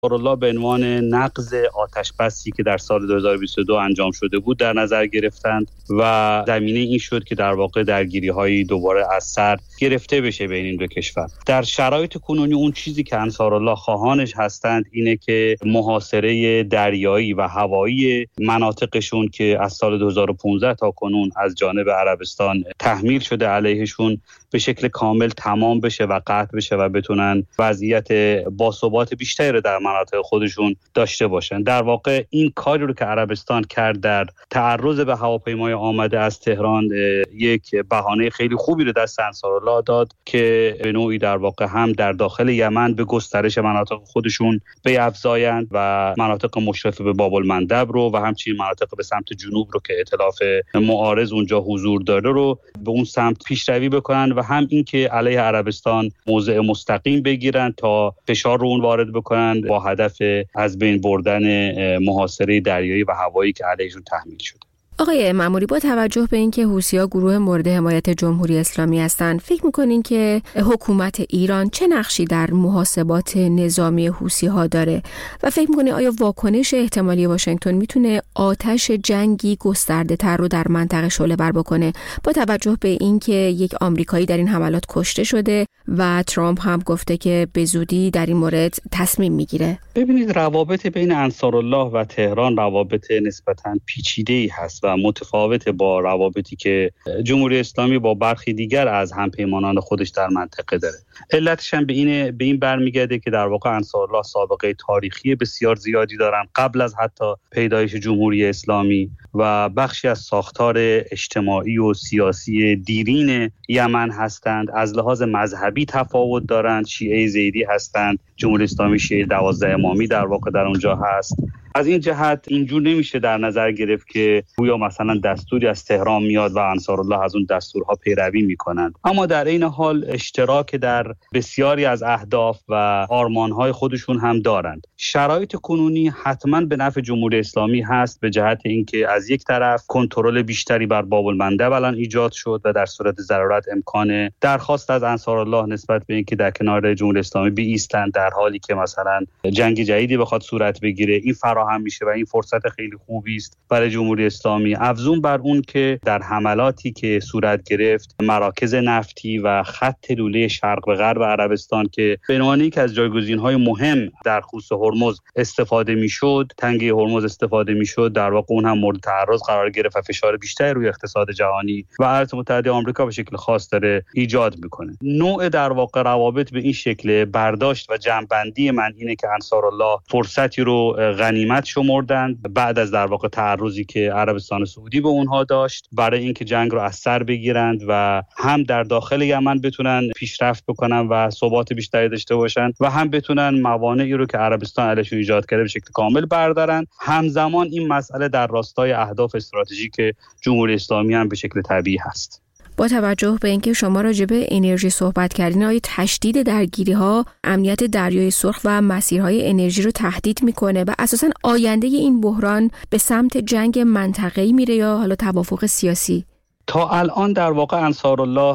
الله به عنوان نقض آتش بسی که در سال 2022 انجام شده بود در نظر گرفتند و زمینه این شد که در واقع درگیری‌هایی دوباره از سر گرفته بشه بین این دو کشور. در شرایط کنونی اون چیزی که انصارالله خواهانش هستند اینه که محاصره دریایی و هوایی مناطقشون که از سال 2015 تا کنون از جانب عربستان تحمیل شده علیهشون به شکل کامل تمام بشه و قطع بشه و بتونن وضعیت باثبات بیشتری رو در مناطق خودشون داشته باشن. در واقع این کاری رو که عربستان کرد در تعرض به هواپیمای آمده از تهران یک بهانه خیلی خوبی رو دست انصارالله داد که به نوعی در واقع هم در داخل یمن به گسترش مناطق خودشون بیفزایند و مناطق مشرف به باب المندب رو و همچنین مناطق به سمت جنوب رو که ائتلاف معارض اونجا حضور داره رو به اون سمت پیشروی بکنن و هم این که علیه عربستان موضع مستقیم بگیرن تا فشار رو اون وارد بکنن با هدف از بین بردن محاصره دریایی و هوایی که علیهشون تحمیل شده. آقای مأموری، با توجه به اینکه حوثی‌ها گروه مورد حمایت جمهوری اسلامی هستند، فکر می‌کنین که حکومت ایران چه نقشی در محاسبات نظامی حوثی‌ها داره و فکر می‌کنین آیا واکنش احتمالی واشنگتن میتونه آتش جنگی گسترده‌تر رو در منطقه شعله‌ور بکنه با توجه به اینکه یک آمریکایی در این حملات کشته شده و ترامپ هم گفته که به زودی در این مورد تصمیم میگیره؟ ببینید، روابط بین انصارالله و تهران روابط نسبتاً پیچیده‌ای هست و متفاوت با روابطی که جمهوری اسلامی با برخی دیگر از همپیمانان خودش در منطقه داره. علتش هم به این برمیگرده که در واقع انصارالله سابقه تاریخی بسیار زیادی دارن قبل از حتی پیدایش جمهوری اسلامی و بخشی از ساختار اجتماعی و سیاسی دیرین یمن هستند. از لحاظ مذهبی تفاوت دارند، شیعه زیدی هستند، جمهوری اسلامی شیعه 12 امامی در واقع در اونجا هست. از این جهت اینجور نمیشه در نظر گرفت که گویا مثلا دستوری از تهران میاد و انصارالله از اون دستورها پیروی میکنند، اما در این حال اشتراک در بسیاری از اهداف و آرمانهای خودشون هم دارند. شرایط کنونی حتما به نفع جمهوری اسلامی هست به جهت اینکه از یک طرف کنترل بیشتری بر باب المندب الان ایجاد شد و در صورت ضرورت امکان درخواست از انصارالله نسبت به اینکه در کنار جمهوری اسلامی بایستند در حالی که مثلا جنگ جدیدی بخواد صورت بگیره این فراهم میشه و این فرصت خیلی خوبی است برای جمهوری اسلامی. افزون بر اون که در حملاتی که صورت گرفت مراکز نفتی و خط لوله شرق و غرب عربستان که به عنوان یکی از جایگزین‌های مهم در خصوص هرمز استفاده میشد، تنگه هرمز استفاده میشد، در واقع اون هم مورد تعرض قرار گرفت و فشار بیشتری روی اقتصاد جهانی و ایالات متحده آمریکا به شکل خاص داره ایجاد میکنه. نوع در واقع روابط به این شکل برداشت و جمع‌بندی من اینه که انصارالله فرصتی رو غنیمت شمردند بعد از در واقع تعرضی که عربستان سعودی به اونها داشت برای اینکه جنگ رو از سر بگیرند و هم در داخل یمن بتونن پیشرفت بکنن و ثبات بیشتری داشته باشن و هم بتونن موانعی رو که عربستان علیشون ایجاد کرده به شکل کامل بردارن. همزمان این مسئله در راستای اهداف استراتژیک جمهوری اسلامی هم به شکل طبیعی هست. با توجه به اینکه شما راجع به انرژی صحبت کردین، آیا تشدید درگیری‌ها امنیت دریای سرخ و مسیرهای انرژی رو تهدید میکنه و اساساً آینده این بحران به سمت جنگ منطقه‌ای میره یا حالا توافق سیاسی؟ تا الان در واقع انصارالله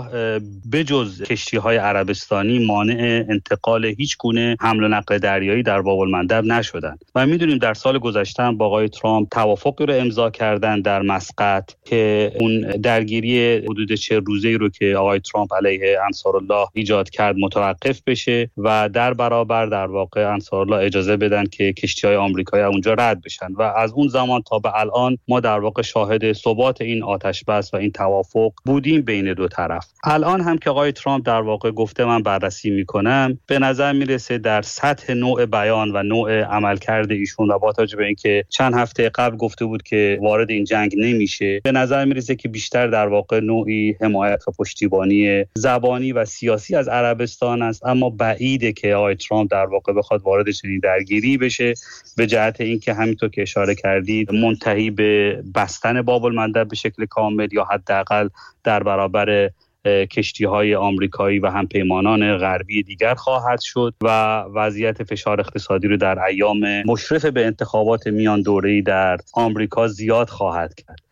بجز کشتی‌های عربستانی مانع انتقال هیچ گونه حمل و نقل دریایی در باب المندب نشدند و میدونیم در سال گذشته هم با آقای ترامپ توافقی رو امضا کردن در مسقط که اون درگیری حدود 40 روزه‌ای رو که آقای ترامپ علیه انصارالله ایجاد کرد متوقف بشه و در برابر در واقع انصارالله اجازه بدن که کشتی‌های آمریکایی اونجا رد بشن و از اون زمان تا به الان ما در واقع شاهد ثبات این آتش بس و این توافق بودیم بین دو طرف. الان هم که آقای ترامپ در واقع گفته من بررسی میکنم، به نظر میرسه در سطح نوع بیان و نوع عملکرد ایشون و با توجه به اینکه چند هفته قبل گفته بود که وارد این جنگ نمیشه، به نظر میرسه که بیشتر در واقع نوعی حمایت و پشتیبانی زبانی و سیاسی از عربستان است، اما بعیده که آقای ترامپ در واقع بخواد وارد چنین درگیری بشه به جهت اینکه همینطور که اشاره کردید منتهی به بستن باب المندب به شکل کامل یا حداقل در برابر کشتی‌های آمریکایی و همپیمانان غربی دیگر خواهد شد و وضعیت فشار اقتصادی رو در ایام مشرف به انتخابات میان دوره‌ای در آمریکا زیاد خواهد کرد.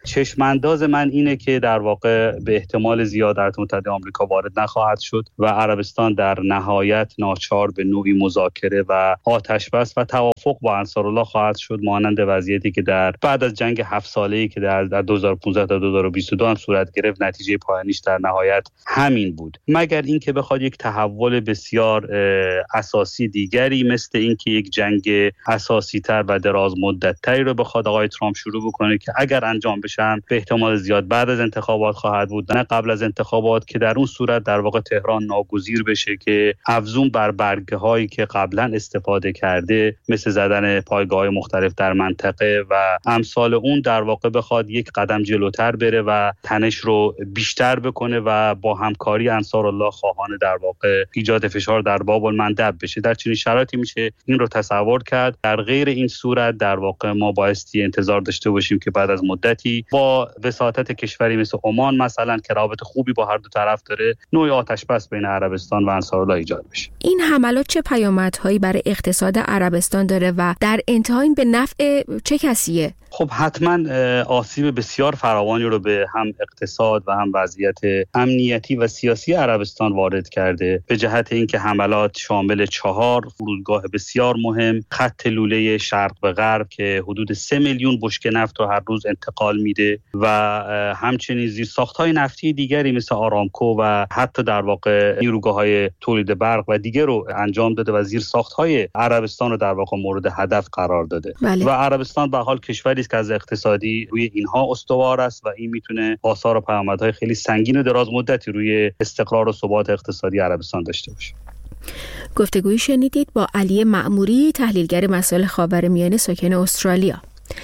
چشمانداز من اینه که در واقع به احتمال زیاد ایالات متحده آمریکا وارد نخواهد شد و عربستان در نهایت ناچار به نوعی مذاکره و آتش بس و توافق با انصارالله خواهد شد، مانند وضعیتی که در بعد از جنگ 7 ساله‌ای که در 2015 تا 2022 هم صورت گرفت نتیجه پایانیش در نهایت همین بود، مگر اینکه بخواد یک تحول بسیار اساسی دیگری مثل اینکه یک جنگ اساسی تر و دراز مدت تری رو بخواد آقای ترامپ شروع بکنه که اگر انجام بشن به احتمال زیاد بعد از انتخابات خواهد بود نه قبل از انتخابات، که در اون صورت در واقع تهران ناگزیر بشه که افزون بر برگه هایی که قبلا استفاده کرده مثل زدن پایگاه‌های مختلف در منطقه و امثال اون در واقع بخواد یک قدم جلوتر بره و تنش رو بیشتر بکنه و با همکاری انصارالله خواهان در واقع ایجاد فشار در باب المندب بشه. در چنین شرایطی میشه این رو تصور کرد. در غیر این صورت در واقع ما بایستی انتظار داشته باشیم که بعد از مدتی با وساطت کشوری مثل عمان مثلا که رابط خوبی با هر دو طرف داره نوعی آتش بس بین عربستان و انصارالله ایجاد بشه. این حملات چه پیامدهایی برای اقتصاد عربستان داره و در انتها این به نفع چه کسیه؟ خب حتما آسیب بسیار فراوانی رو به هم اقتصاد و هم وضعیت امنیتی و سیاسی عربستان وارد کرده، به جهت اینکه حملات شامل 4 فرودگاه بسیار مهم، خط لوله شرق به غرب که حدود 3 میلیون بشکه نفت رو هر روز انتقال میده و همچنین زیرساخت‌های نفتی دیگری مثل آرامکو و حتی در واقع نیروگاه‌های تولید برق و دیگر رو انجام داده و زیرساخت‌های عربستان رو در واقع مورد هدف قرار داده. بله. و عربستان به حال کشوری که از اقتصادی روی اینها استوار است و این میتونه آثار و پیامدهای خیلی سنگین و دراز مدتی روی استقرار و ثبات اقتصادی عربستان داشته باشه. گفتگویی شنیدید با علی معموری، تحلیلگر مسائل خاورمیانه ساکن استرالیا.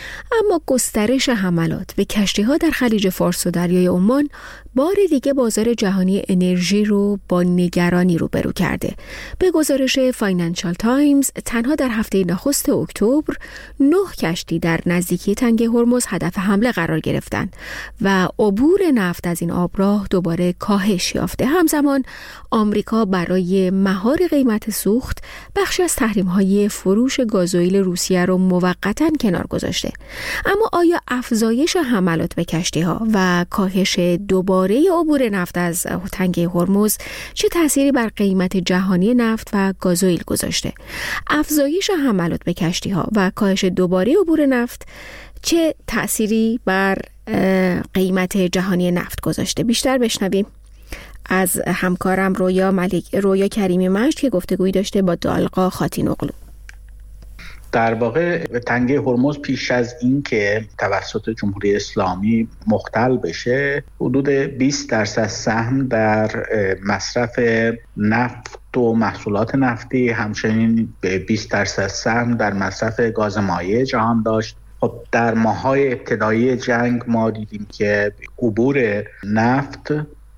اما گسترش حملات به کشتی‌ها در خلیج فارس و دریای عمان بار دیگه بازار جهانی انرژی رو با نگرانی روبرو کرده. به گزارش فاینانشال تایمز تنها در هفته نخست اکتبر 9 کشتی در نزدیکی تنگه هرمز هدف حمله قرار گرفتند و عبور نفت از این آبراه دوباره کاهش یافته. همزمان آمریکا برای مهار قیمت سوخت بخشی از تحریم‌های فروش گازوئیل روسیه رو موقتاً کنار گذاشته. اما آیا افزایش حملات به کشتی‌ها و کاهش دوباره عبور نفت از تنگه هرمز چه تأثیری بر قیمت جهانی نفت و گازوئیل گذاشته؟ افزایش حملات به کشتی‌ها و کاهش دوباره عبور نفت چه تأثیری بر قیمت جهانی نفت گذاشته؟ بیشتر بشنویم از همکارم رویا کریمی مجد که گفتگویی داشته با دالقا خاتینوغلو. در واقع تنگه هرمز پیش از این که توسط جمهوری اسلامی مختل بشه حدود 20% سهم در مصرف نفت و محصولات نفتی، همچنین به 20% سهم در مصرف گاز مایع جهان داشت. خب در ماه‌های ابتدایی جنگ ما دیدیم که عبور نفت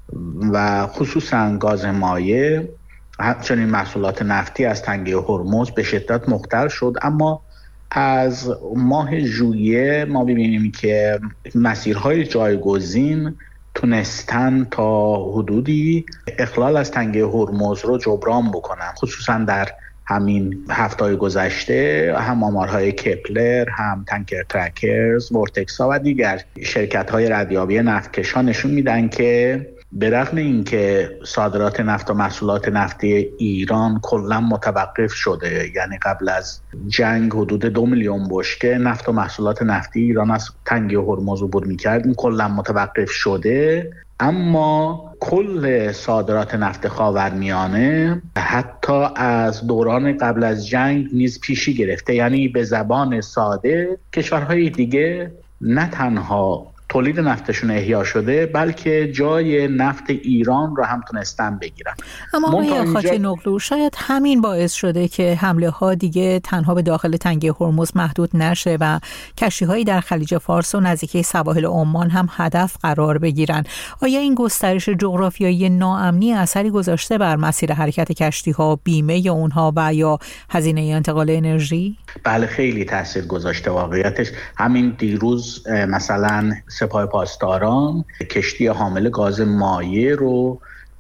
و خصوصا گاز مایع همچنین محصولات نفتی از تنگه هرمز به شدت مختل شد، اما از ماه ژوئیه ما ببینیم که مسیرهای جایگزین تونستن تا حدودی اخلال از تنگه هرمز رو جبران بکنن، خصوصا در همین هفته‌های گذشته هم آمارهای کپلر، هم تانکر ترکرز، ورتکسا و دیگر شرکت‌های ردیابی نفتکشان نشون میدن که به رغم اینکه صادرات نفت و محصولات نفتی ایران کلا متوقف شده، یعنی قبل از جنگ حدود 2 میلیون بشکه نفت و محصولات نفتی ایران از تنگه هرمز عبور می‌کرد، این کلا متوقف شده، اما کل صادرات نفت خاورمیانه حتی از دوران قبل از جنگ نیز پیشی گرفته. یعنی به زبان ساده کشورهای دیگه نه تنها تولید نفتشون احیا شده بلکه جای نفت ایران رو هم تونستن بگیرن. اما آقای خاتینوغلو شاید همین باعث شده که حمله ها دیگه تنها به داخل تنگه هرمز محدود نشه و کشتی‌هایی در خلیج فارس و نزدیکی سواحل عمان هم هدف قرار بگیرن. آیا این گسترش جغرافیایی ناامنی اثری گذاشته بر مسیر حرکت کشتی‌ها، بیمه اونها و یا هزینه انتقال انرژی؟ بله خیلی تاثیر گذاشته. واقعیتش همین دیروز مثلا سپاه پاسداران کشتی حامل گاز مایع رو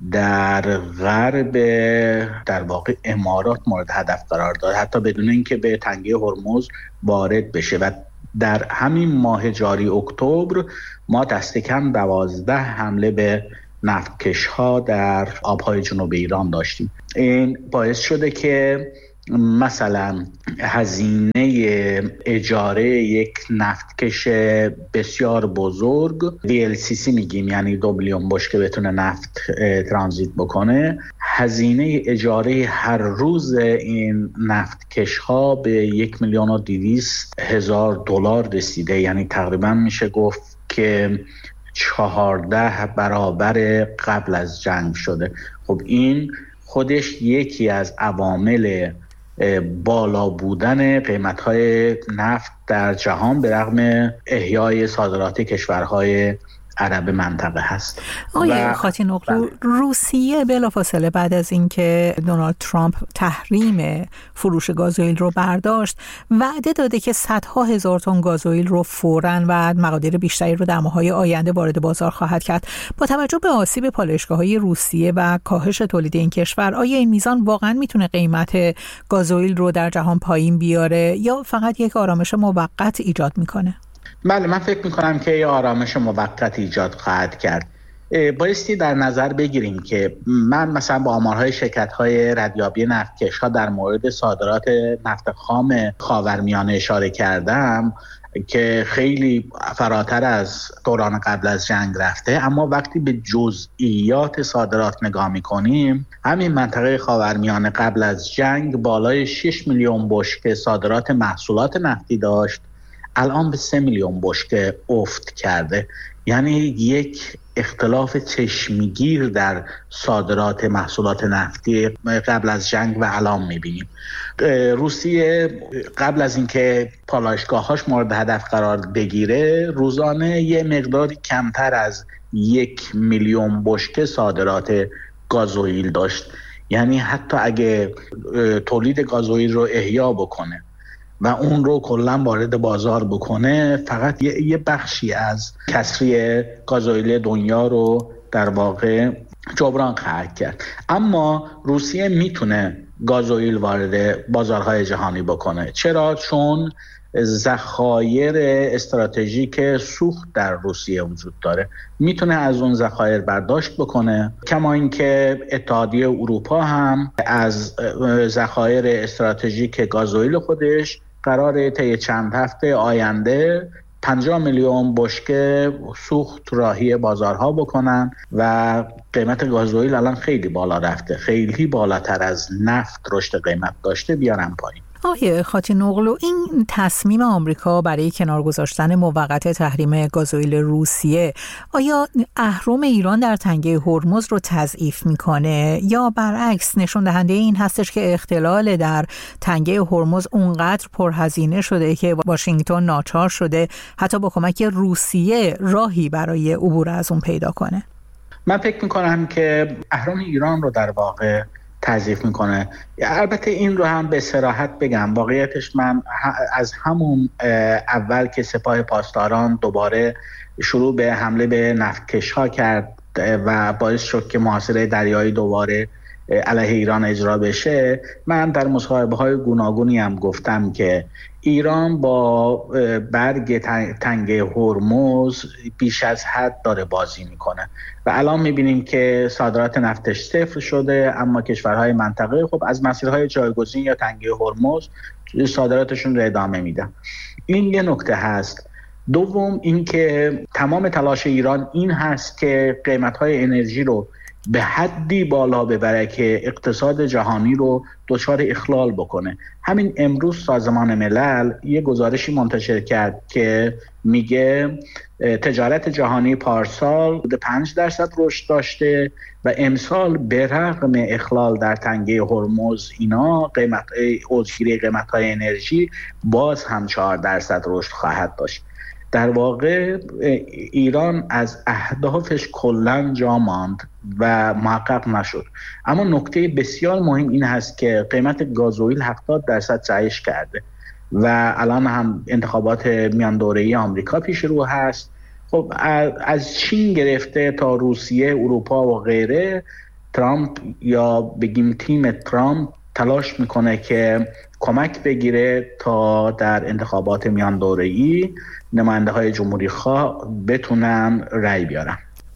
در غرب در واقع امارات مورد هدف قرار داد، حتی بدون اینکه به تنگه هرمز وارد بشه، و در همین ماه جاری اکتبر ما دست کم 12 حمله به نفتکش‌ها در آبهای جنوب ایران داشتیم. این باعث شده که مثلا هزینه اجاره یک نفتکش بسیار بزرگ VLCC میگیم، یعنی 2 میلیون بشکه بتونه نفت ترانزیت بکنه، هزینه اجاره هر روز این نفتکش ها به 1,200,000 دلار رسیده. یعنی تقریبا میشه گفت که 14 برابر قبل از جنگ شده. خب این خودش یکی از عوامل بالا بودن قیمت‌های نفت در جهان به رغم احیای صادرات کشورهای عرب منطقه هست. آقای خاتی‌نقلو، روسیه بلافاصله بعد از اینکه دونالد ترامپ تحریم فروش گازوئیل رو برداشت وعده داده که صدها هزار تن گازوئیل رو فوراً و مقادیر بیشتری رو در ماه‌های آینده وارد بازار خواهد کرد. با توجه به آسیب پالایشگاه‌های روسیه و کاهش تولید این کشور، آیا این میزان واقعاً میتونه قیمت گازوئیل رو در جهان پایین بیاره یا فقط یک آرامش موقت ایجاد میکنه؟ بله، من فکر میکنم که یه آرامش موقت ایجاد خواهد کرد. بایستی در نظر بگیریم که من مثلا با آمارهای شرکت‌های ردیابی نفتکش‌ها در مورد صادرات نفت خام خاورمیانه اشاره کردم که خیلی فراتر از دوران قبل از جنگ رفته، اما وقتی به جزئیات صادرات نگاه می‌کنیم، همین منطقه خاورمیانه قبل از جنگ بالای 6 میلیون بشکه صادرات محصولات نفتی داشت، الان به 3 میلیون بشکه افت کرده. یعنی یک اختلاف چشمگیر در صادرات محصولات نفتی قبل از جنگ و الان میبینیم. روسیه قبل از اینکه پالایشگاه‌هاش مورد هدف قرار بگیره روزانه یه مقداری کمتر از 1 میلیون بشکه صادرات گازوئیل داشت. یعنی حتی اگه تولید گازوئیل رو احیا بکنه و اون رو کلا وارد بازار بکنه، فقط یه بخشی از کسری گازوئیل دنیا رو در واقع جبران خواهد کرد. اما روسیه میتونه گازوئیل وارد بازارهای جهانی بکنه. چرا؟ چون ذخایر استراتژیک سوخت در روسیه وجود داره، میتونه از اون ذخایر برداشت بکنه. کما اینکه اتحادیه اروپا هم از ذخایر استراتژیک گازوئیل خودش قراره طی چند هفته آینده 50 میلیون بشکه سوخت راهی بازارها بکنن و قیمت گازوئیل الان خیلی بالا رفته، خیلی بالاتر از نفت رشد قیمت داشته، بیارن پایین. آقای خاتی‌نقلو، این تصمیم آمریکا برای کنار گذاشتن موقت تحریم گازوئیل روسیه آیا اهرم ایران در تنگه هرمز رو تضعیف میکنه یا برعکس نشون دهنده این هستش که اختلال در تنگه هرمز اونقدر پرهزینه شده که واشنگتن ناچار شده حتی با کمک روسیه راهی برای عبور از اون پیدا کنه؟ من فکر میکنم که اهرم ایران رو در واقع تضعیف میکنه. البته این رو هم به صراحت بگم، واقعیتش من از همون اول که سپاه پاسداران دوباره شروع به حمله به نفتکش ها کرد و باعث شد که محاصره دریایی دوباره علیه ایران اجرا بشه، من در مصاحبه های گوناگونی هم گفتم که ایران با برگ تنگه هرمز بیش از حد داره بازی میکنه و الان میبینیم که صادرات نفتش صفر شده، اما کشورهای منطقه خب از مسیرهای جایگزین یا تنگه هرمز صادراتشون رو ادامه میدن. این یه نکته هست. دوم اینکه تمام تلاش ایران این هست که قیمت‌های انرژی رو به حدی بالا ببره که اقتصاد جهانی رو دچار اخلال بکنه. همین امروز سازمان ملل یه گزارشی منتشر کرد که میگه تجارت جهانی پارسال 5% رشد داشته و امسال به رغم اخلال در تنگه هرمز اینا اوجگیری قیمت‌های انرژی باز هم 4% رشد خواهد داشت. در واقع ایران از اهدافش کلاً جا ماند و محقق نشد. اما نکته بسیار مهم این هست که قیمت گازوئیل 70% جهش کرده و الان هم انتخابات میان دوره‌ای آمریکا پیش رو هست. خب از چین گرفته تا روسیه، اروپا و غیره، ترامپ یا بگیم تیم ترامپ تلاش میکنه که کمک بگیره تا در انتخابات میان دوره‌ای نماینده های جمهوری خواه بتونن رأی بیارن.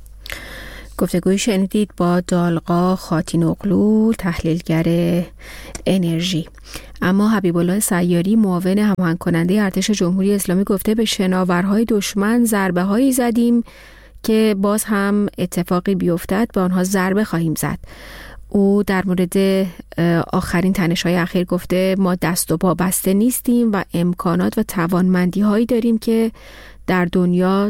گفتگوی شنیدید با دالقا خاتینوغلو، تحلیلگر انرژی. اما حبیب الله سیاری، معاون هماهنگ کننده ارتش جمهوری اسلامی، گفته به شناورهای دشمن ضربه هایی زدیم که باز هم اتفاقی بیفتد به آنها ضربه خواهیم زد. او در مورد آخرین تنش‌های اخیر گفته ما دست و پا بسته نیستیم و امکانات و توانمندی هایی داریم که در دنیا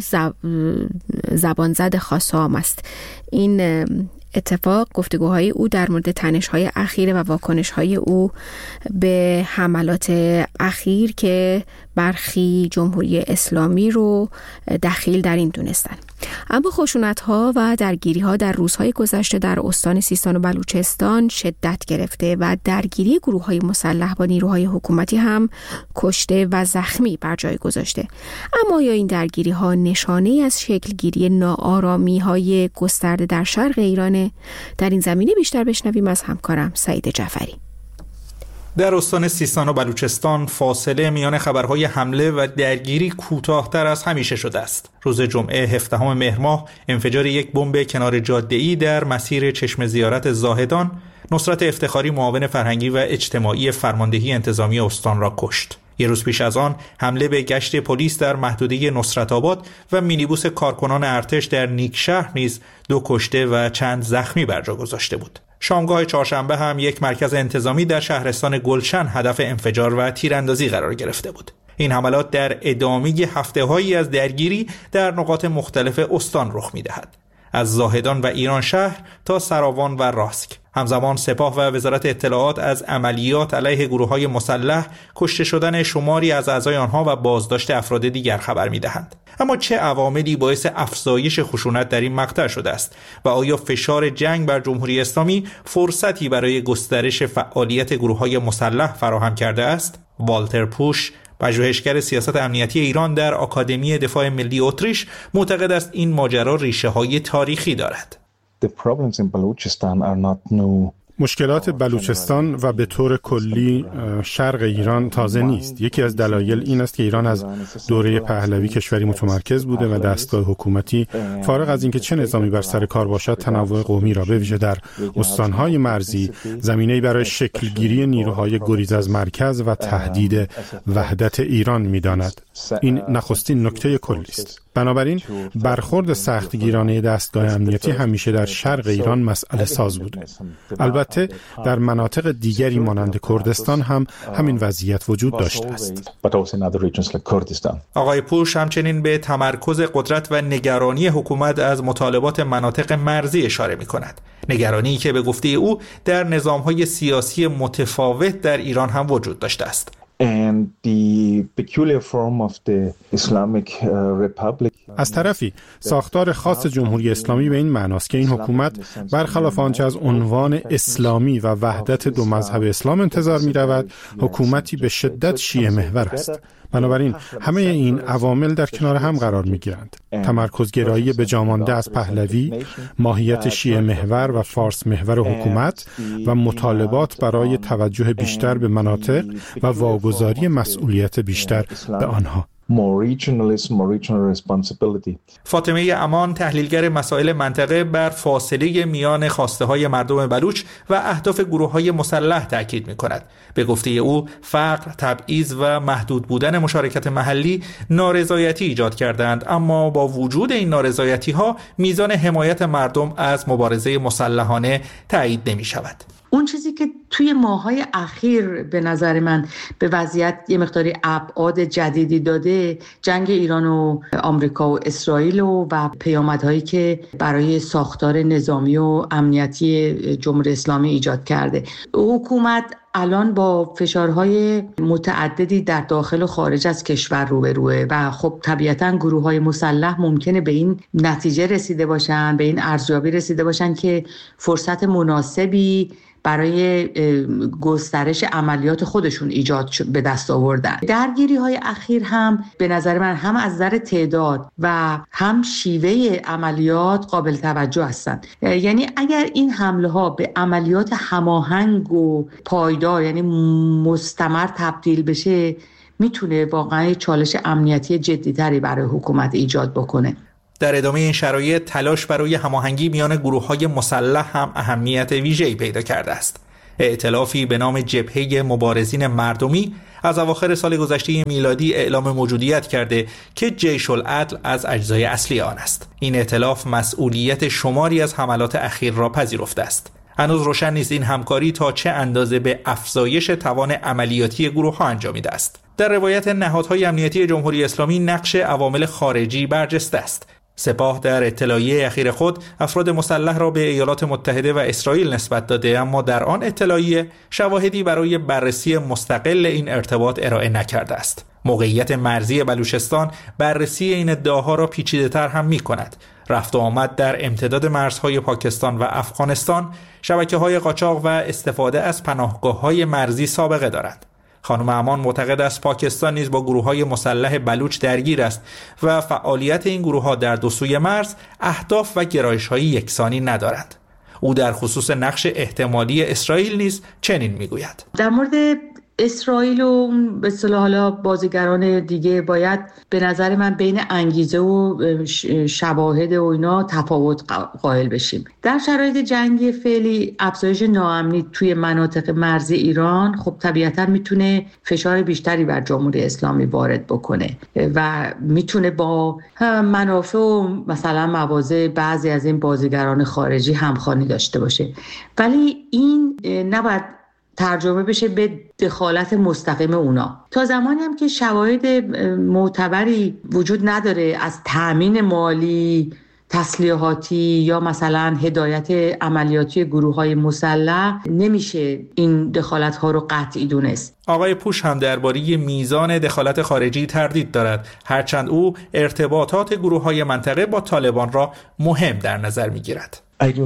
زبان زد خاصام است. این اتفاق گفتگوهای او در مورد تنش‌های اخیر و واکنش‌های او به حملات اخیر که برخی جمهوری اسلامی رو دخیل در این دونستن. اما خشونت‌ها و درگیری‌ها در روزهای گذشته در استان سیستان و بلوچستان شدت گرفته و درگیری گروه‌های مسلح با نیروهای حکومتی هم کشته و زخمی بر جای گذاشته. اما یا این درگیری‌ها نشانه از شکلگیری ناآرامی‌های گسترده در شرق ایران؟ در این زمینه بیشتر بشنویم از همکارم سعید جعفری. در استان سیستان و بلوچستان فاصله میان خبرهای حمله و درگیری کوتاه‌تر از همیشه شده است. روز جمعه 17 مهر ماه انفجار یک بمب کنار جاده‌ای در مسیر چشم زیارت زاهدان نصرت افتخاری، معاون فرهنگی و اجتماعی فرماندهی انتظامی استان را کشت. یک روز پیش از آن حمله به گشت پلیس در محدوده نصرت آباد و مینیبوس کارکنان ارتش در نیکشهر نیز 2 کشته و چند زخمی بر جا گذاشته بود. شامگاه چهارشنبه هم یک مرکز انتظامی در شهرستان گلشن هدف انفجار و تیراندازی قرار گرفته بود. این حملات در ادامه هفته‌هایی از درگیری در نقاط مختلف استان رخ می‌دهد. از زاهدان و ایران شهر تا سراوان و راسک. همزمان سپاه و وزارت اطلاعات از عملیات علیه گروه‌های مسلح، کشته شدن شماری از اعضای آنها و بازداشت افراد دیگر خبر می‌دهند. اما چه عواملی باعث افزایش خشونت در این مقطع شده است و آیا فشار جنگ بر جمهوری اسلامی فرصتی برای گسترش فعالیت گروه‌های مسلح فراهم کرده است؟ والتر پوش، پژوهشگر سیاست امنیتی ایران در آکادمی دفاع ملی اتریش، معتقد است این ماجرا ریشه‌های تاریخی دارد. مشکلات بلوچستان و به طور کلی شرق ایران تازه نیست. یکی از دلایل این است که ایران از دوره پهلوی کشوری متمرکز بوده و دستگاه حکومتی فارغ از اینکه چه نظامی بر سر کار باشد تنوع قومی را به ویژه در استانهای مرزی زمینه‌ای برای شکلگیری نیروهای گریز از مرکز و تهدید وحدت ایران می‌داند. این نخستین نکته کلی است. بنابراین برخورد سختگیرانه دستگاه امنیتی همیشه در شرق ایران مسئله ساز بوده. البته در مناطق دیگری مانند کردستان هم همین وضعیت وجود داشته است. آقای پوش همچنین به تمرکز قدرت و نگرانی حکومت از مطالبات مناطق مرزی اشاره می‌کند. نگرانی که به گفته او در نظام‌های سیاسی متفاوت در ایران هم وجود داشته است. از طرفی ساختار خاص جمهوری اسلامی به این معناست که این حکومت برخلاف آنچه از عنوان اسلامی و وحدت دو مذهب اسلام انتظار می رود، حکومتی به شدت شیعه محور است. بنابراین همه این عوامل در کنار هم قرار می گیرند. تمرکزگرایی به جامانده از پهلوی، ماهیت شیعه محور و فارس محور حکومت و مطالبات برای توجه بیشتر به مناطق و واگذاری مسئولیت بیشتر به آنها. فاطمه امان، تحلیلگر مسائل منطقه، بر فاصله میان خواسته‌های مردم بلوچ و اهداف گروه‌های مسلح تاکید می‌کند. به گفته او فقر، تبعیض و محدود بودن مشارکت محلی نارضایتی ایجاد کردند، اما با وجود این نارضایتی‌ها میزان حمایت مردم از مبارزه مسلحانه تایید نمی‌شود. اون چیزی که توی ماه‌های اخیر به نظر من به وضعیت یه مقداری ابعاد جدیدی داده، جنگ ایران و آمریکا و اسرائیل و پیامدهایی که برای ساختار نظامی و امنیتی جمهوری اسلامی ایجاد کرده. حکومت الان با فشارهای متعددی در داخل و خارج از کشور روبروه و خب طبیعتاً گروه‌های مسلح ممکنه به این نتیجه رسیده باشن، به این ارزیابی رسیده باشن که فرصت مناسبی برای گسترش عملیات خودشون ایجاد به دست آوردن. درگیری‌های اخیر هم به نظر من هم از نظر تعداد و هم شیوه عملیات قابل توجه هستند. یعنی اگر این حمله ها به عملیات هماهنگ و پایدار یعنی مستمر تبدیل بشه، میتونه واقعا چالش امنیتی جدی‌تری برای حکومت ایجاد بکنه. در ادامه این شرایط تلاش برای هماهنگی میان گروه‌های مسلح هم اهمیت ویژه‌ای پیدا کرده است. ائتلافی به نام جبهه مبارزین مردمی از اواخر سال گذشته میلادی اعلام موجودیت کرده که جیش العدل از اجزای اصلی آن است. این ائتلاف مسئولیت شماری از حملات اخیر را پذیرفته است. هنوز روشن نیست این همکاری تا چه اندازه به افزایش توان عملیاتی گروه‌ها انجامیده است. در روایت نهادهای امنیتی جمهوری اسلامی نقش عوامل خارجی برجسته است. سپاه در اطلاعیه اخیر خود افراد مسلح را به ایالات متحده و اسرائیل نسبت داده، اما در آن اطلاعیه شواهدی برای بررسی مستقل این ارتباط ارائه نکرده است. موقعیت مرزی بلوچستان بررسی این ادعاها را پیچیده‌تر هم می‌کند. رفت و آمد در امتداد مرزهای پاکستان و افغانستان، شبکه‌های قاچاق و استفاده از پناهگاه‌های مرزی سابقه دارند. خانم امان معتقد است پاکستان نیز با گروه‌های مسلح بلوچ درگیر است و فعالیت این گروه‌ها در دو سوی مرز اهداف و گرایش‌های یکسانی ندارند. او در خصوص نقش احتمالی اسرائیل نیز چنین می‌گوید: در مورد اسرائیل و به اصطلاح حالا بازیگران دیگه باید به نظر من بین انگیزه و شواهد و اینا تفاوت قائل بشیم. در شرایط جنگی فعلی افزایش ناامنی توی مناطق مرزی ایران خب طبیعتا میتونه فشار بیشتری بر جمهوری اسلامی وارد بکنه و میتونه با منافع و مثلا مواضع بعضی از این بازیگران خارجی همخوانی داشته باشه، ولی این نباید ترجمه بشه به دخالت مستقیم اونا. تا زمانی هم که شواهد معتبری وجود نداره از تأمین مالی، تسلیحاتی یا مثلا هدایت عملیاتی گروه‌های مسلح، نمیشه این دخالت‌ها رو قطعی دونست. آقای پوش هم درباره میزان دخالت خارجی تردید دارد، هرچند او ارتباطات گروه‌های منطقه با طالبان را مهم در نظر می‌گیرد.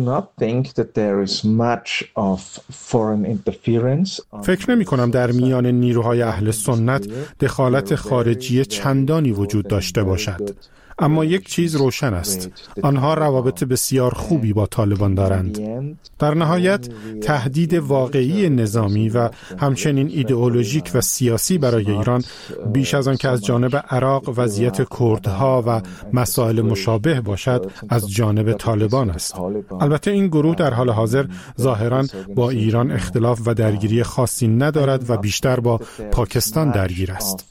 فکر نمی کنم در میان نیروهای اهل سنت دخالت خارجی چندانی وجود داشته باشد. اما یک چیز روشن است: آنها روابط بسیار خوبی با طالبان دارند. در نهایت تهدید واقعی نظامی و همچنین ایدئولوژیک و سیاسی برای ایران بیش از آن که از جانب عراق وضعیت کردها و مسائل مشابه باشد از جانب طالبان است. البته این گروه در حال حاضر ظاهراً با ایران اختلاف و درگیری خاصی ندارد و بیشتر با پاکستان درگیر است.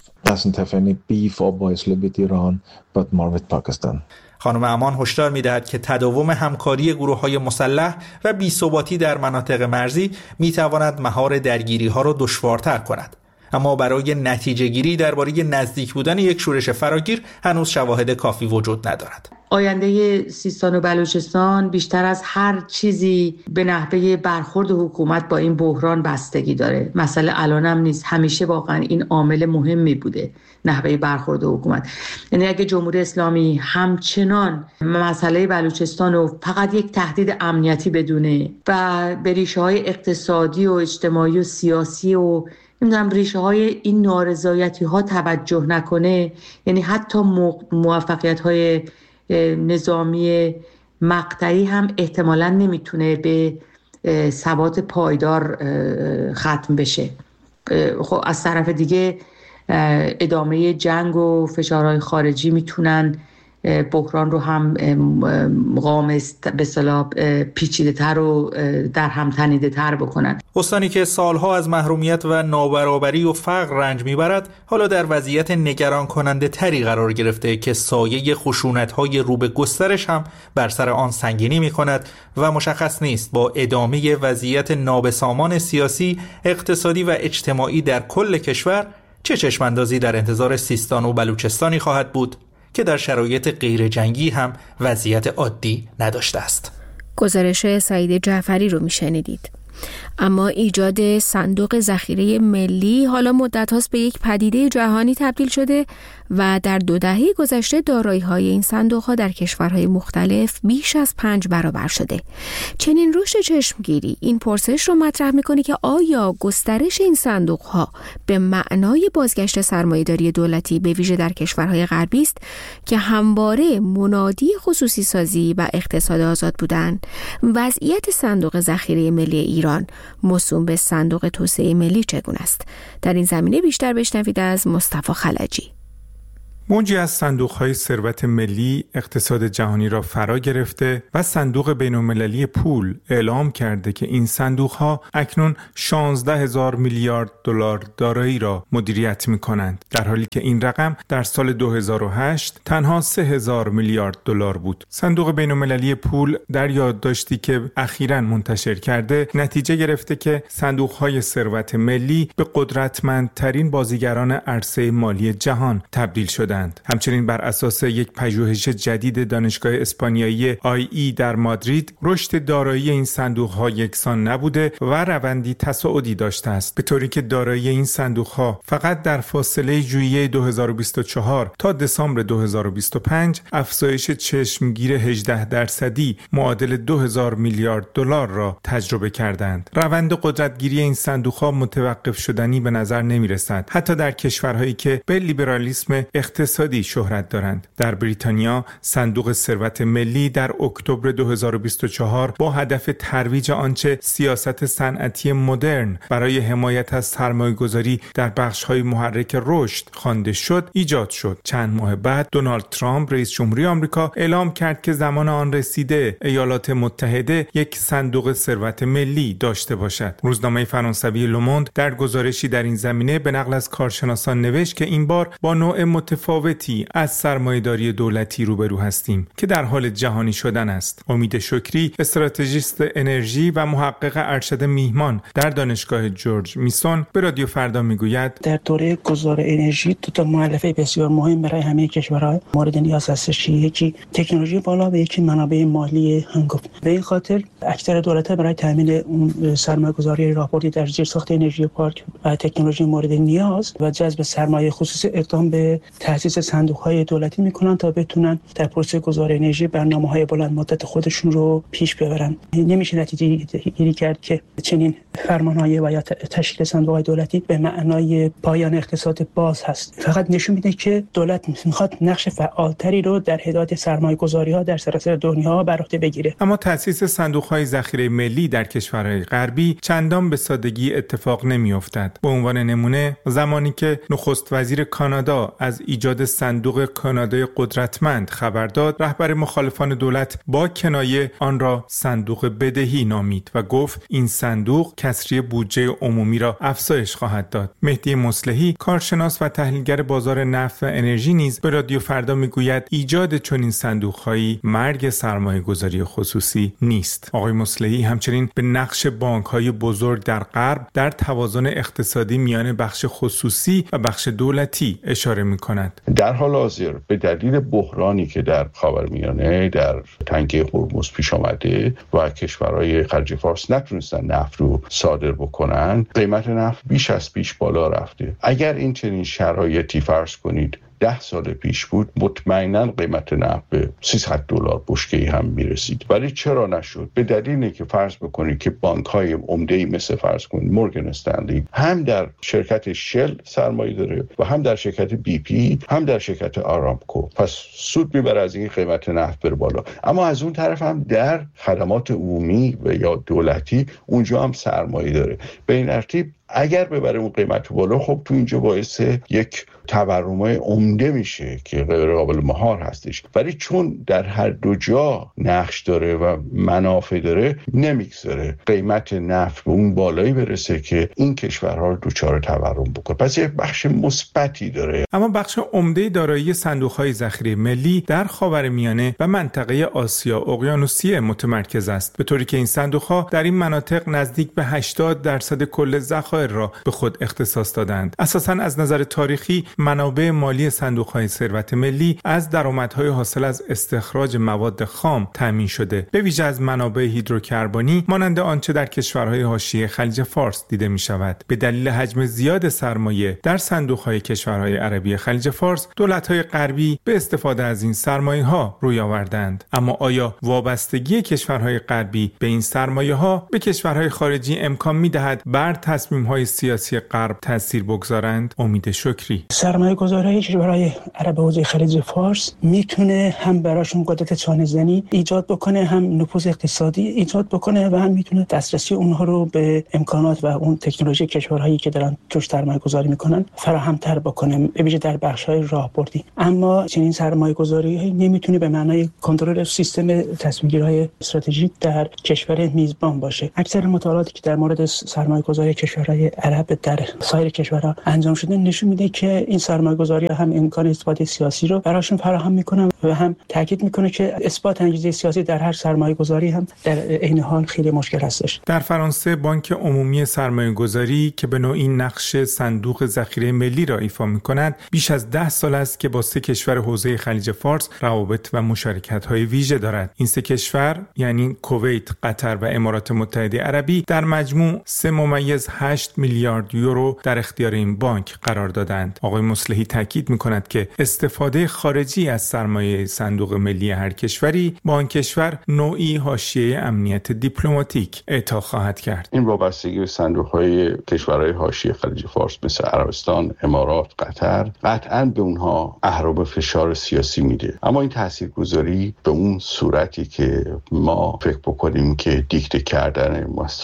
خانم امان هشدار می‌دهد که تداوم همکاری گروه‌های مسلح و بی‌ثباتی در مناطق مرزی می‌تواند مهار درگیری‌ها را دشوارتر کند. اما برای نتیجه‌گیری درباره نزدیک بودن یک شورش فراگیر هنوز شواهد کافی وجود ندارد. آینده سیستان و بلوچستان بیشتر از هر چیزی به نحوه برخورد حکومت با این بحران بستگی داره. مسئله الانم نیست، همیشه واقعا این عامل مهمی بوده، نحوه برخورد حکومت. یعنی اگه جمهوری اسلامی همچنان مسئله بلوچستان رو فقط یک تهدید امنیتی بدونه و به ریشه‌های اقتصادی و اجتماعی و سیاسی و نمیدونم ریشه های این نارضایتی ها توجه نکنه، یعنی حتی موفقیت های نظامی مقطعی هم احتمالاً نمیتونه به ثبات پایدار ختم بشه. خب از طرف دیگه ادامه جنگ و فشارهای خارجی میتونن بحران رو هم غامض به اصطلاح پیچیده‌تر و در هم تنیده‌تر بکنن. استانی که سالها از محرومیت و نابرابری و فقر رنج میبرد حالا در وضعیت نگران کننده تری قرار گرفته که سایه خشونت‌های رو به گسترش هم بر سر آن سنگینی میکند و مشخص نیست با ادامه وضعیت نابسامان سیاسی، اقتصادی و اجتماعی در کل کشور چه چشماندازی در انتظار سیستان و بلوچستانی خواهد بود که در شرایط غیر جنگی هم وضعیت عادی نداشته است. گزارش سعید جعفری رو میشنیدید. اما ایجاد صندوق ذخیره ملی حالا مدت هاست به یک پدیده جهانی تبدیل شده و در 2 دهه گذشته دارایی‌های این صندوق‌ها در کشورهای مختلف بیش از 5 برابر شده. چنین رشد چشمگیری این پرسش رو مطرح می‌کنه که آیا گسترش این صندوق‌ها به معنای بازگشت سرمایه‌داری دولتی به ویژه در کشورهای غربی است که همواره منادی خصوصی سازی و اقتصاد آزاد بودند؟ وضعیت صندوق ذخیره ملی ایران موسوم به صندوق توسعه ملی چگونه است؟ در این زمینه بیشتر بشنوید از مصطفی خلجی. موجی از صندوق‌های ثروت ملی اقتصاد جهانی را فرا گرفته و صندوق بین‌المللی پول اعلام کرده که این صندوق‌ها اکنون 16,000 میلیارد دلار دارایی را مدیریت می‌کنند، در حالی که این رقم در سال 2008 تنها 3,000 میلیارد دلار بود. صندوق بین‌المللی پول در یادداشتی که اخیراً منتشر کرده نتیجه گرفته که صندوق‌های ثروت ملی به قدرتمندترین بازیگران عرصه مالی جهان تبدیل شدند. همچنین بر اساس یک پژوهش جدید دانشگاه اسپانیایی IE در مادرید، رشد دارایی این صندوق‌ها یکسان نبوده و روندی تصاعدی داشته است، به طوری که دارایی این صندوق‌ها فقط در فاصله ژوئیه 2024 تا دسامبر 2025 افزایش چشمگیر 18% معادل 2,000 میلیارد دلار را تجربه کردند. روند قدرتگیری این صندوق‌ها متوقف شدنی به نظر نمی‌رسد، حتی در کشورهایی که به لیبرالیسم اقتصادی شهرت دارند. در بریتانیا صندوق ثروت ملی در اکتبر 2024 با هدف ترویج آنچه سیاست صنعتی مدرن برای حمایت از سرمایه‌گذاری در بخش‌های محرک رشد خوانده شد ایجاد شد. چند ماه بعد دونالد ترامپ رئیس جمهوری آمریکا اعلام کرد که زمان آن رسیده ایالات متحده یک صندوق ثروت ملی داشته باشد. روزنامه فرانسوی لوموند در گزارشی در این زمینه به نقل از کارشناسان نوشت که این بار با نوع متفاوتی از سرمایه‌داری دولتی روبرو هستیم که در حال جهانی شدن است. امید شکری، استراتژیست انرژی و محقق ارشد میهمان در دانشگاه جورج میسون، به رادیو فردا میگوید در دوره گذار انرژی دو تا مؤلفه بسیار مهم برای همه کشورها مورد نیاز هستش. یکی تکنولوژی بالا و یکی منابع مالی هنگفت. به این خاطر اکثر دولت‌ها برای تامین اون سرمایه‌گذاری راهبردی در زیرساخت انرژی پارک و تکنولوژی مورد نیاز و جذب سرمایه خصوصی اقدام به تأسیس صندوق‌های دولتی می‌کنن تا بتونن در پروسه گذار انرژی برنامه‌های بلند مدت خودشون رو پیش ببرن. نمیشه نتیجه گیری کرد که چنین فرمان‌های و یا تشکیل صندوق‌های دولتی به معنای پایان اقتصاد باز هست. فقط نشون میده که دولت می‌خواد نقش فعالتری رو در هدایت سرمایه‌گذاری‌ها در سراسر دنیا بر عهده بگیره. اما تأسیس صندوق‌های ذخیره ملی در کشورهای غربی چندان به سادگی اتفاق نمی‌افتد. به عنوان نمونه زمانی که نخست وزیر کانادا از ایجاد صندوق کانادای قدرتمند خبر داد، رهبر مخالفان دولت با کنایه آن را صندوق بدهی نامید و گفت این صندوق کسری بودجه عمومی را افزایش خواهد داد. مهدی مصلحی، کارشناس و تحلیلگر بازار نفت و انرژی نیز به رادیو فردا میگوید ایجاد چنین صندوق‌هایی مرگ سرمایه‌گذاری خصوصی نیست. آقای مصلحی همچنین به نقش بانک‌های بزرگ در غرب در توازن اقتصادی میان بخش خصوصی و بخش دولتی اشاره می‌کند. در حال حاضر به دلیل بحرانی که در خاورمیانه در تنگه هرمز پیش آمده و کشورهای خلیج فارس نتونستن نفت رو صادر بکنن، قیمت نفت بیش از پیش بالا رفته. اگر این چنین شرایطی فرض کنید 10 سال پیش بود، مطمئناً قیمت نفت به $300 بشکه‌ای هم میرسید. ولی چرا نشد؟ به دلیلی که فرض بکنید که بانک‌های عمده‌ای مثل فرض کنید مورگان استنلی هم در شرکت شل سرمایه داره و هم در شرکت بی پی، هم در شرکت آرامکو. پس سود میبره از این قیمت نفت بره بالا. اما از اون طرف هم در خدمات عمومی و یا دولتی اونجا هم سرمایه داره. به این ترتیب اگر ببره اون قیمت بالا، خب تو اینجا باعث یک تورمای عمده میشه که غیر قابل مهار هستش. ولی چون در هر دو جا نقش داره و منافع داره، نمیگذاره قیمت نفت به اون بالایی برسه که این کشورها رو دچار تورم بکنه. پس یک بخش مثبتی داره. اما بخش عمده دارایی صندوق‌های ذخیره ملی در خاورمیانه و منطقه آسیا اقیانوسیه متمرکز است، به طوری که این صندوق‌ها در این مناطق نزدیک به 80% کل ذخایر را به خود اختصاص دادند. اساساً از نظر تاریخی منابع مالی صندوق‌های ثروت ملی از درآمدهای حاصل از استخراج مواد خام تامین شده، به ویژه از منابع هیدروکربنی مانند آنچه در کشورهای حاشیه خلیج فارس دیده می‌شود. به دلیل حجم زیاد سرمایه در صندوق‌های کشورهای عربی خلیج فارس، دولت‌های غربی به استفاده از این سرمایه‌ها روی آوردند. اما آیا وابستگی کشورهای غربی به این سرمایه‌ها به کشورهای خارجی امکان می‌دهد بر تصمیم‌های سیاسی غرب تأثیر بگذارند؟ امید شکری: سرمایه‌گذاری کشورهای عرب حوزه خلیج فارس میتونه هم براشون قدرت چانه‌زنی ایجاد بکنه، هم نفوذ اقتصادی ایجاد بکنه و هم میتونه دسترسی اونها رو به امکانات و اون تکنولوژی کشورهایی که دارن توش سرمایه‌گذاری میکنن فراهم‌تر بکنه، به ویژه در بخش‌های راهبردی. اما چنین سرمایه‌گذاری‌هایی نمیتونه به معنای کنترل سیستم تصمیم‌گیری‌های استراتژیک در کشور میزبان باشه. اکثر مطالعاتی که در مورد سرمایه‌گذاری کشورهای عرب در سایر کشورها انجام شده نشون میده که این سرمایه‌گذاری‌ها هم امکان استفاده سیاسی رو براشون فراهم میکنن و هم تاکید میکنه که اثبات انگیزه سیاسی در هر سرمایه‌گذاری هم در عین حال خیلی مشکل هستش. در فرانسه بانک عمومی سرمایه‌گذاری که به نوعی نقش صندوق ذخیره ملی را ایفا می‌کند، بیش از 10 سال است که با 3 کشور حوزه خلیج فارس روابط و مشارکت‌های ویژه دارد. این 3 کشور یعنی کویت، قطر و امارات متحده عربی در مجموع 3.8 میلیارد یورو در اختیار این بانک قرار دادند. آقای مصلحی تاکید می‌کند که استفاده خارجی از سرمایه صندوق ملی هر کشوری با آن کشور نوعی حاشیه امنیت دیپلماتیک اعطا خواهد کرد. این وابستگی به صندوق‌های کشورهای حاشیه خلیج فارس مثل عربستان، امارات، قطر قطعاً به اونها اهرام فشار سیاسی میده. اما این تاثیرگذاری به اون صورتی که ما فکر بکنیم که دیکته کردن